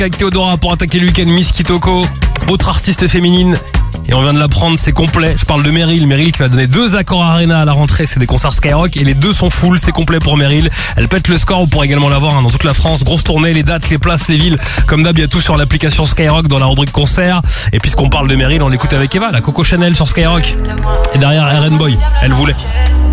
avec Théodora pour attaquer le week-end. Miss Kitoko, autre artiste féminine. Et on vient de l'apprendre, c'est complet. Je parle de Meryl. Meryl qui va donner 2 accords Arena à la rentrée. C'est des concerts Skyrock et les 2 sont full. C'est complet pour Meryl. Elle pète le score. Vous pourrez également la voir dans toute la France. Grosse tournée, les dates, les places, les villes. Comme d'hab, il y a tout sur l'application Skyrock dans la rubrique concert. Et puisqu'on parle de Meryl, on l'écoute avec Eva, la Coco Chanel sur Skyrock. Et derrière, RN Boy. Elle voulait.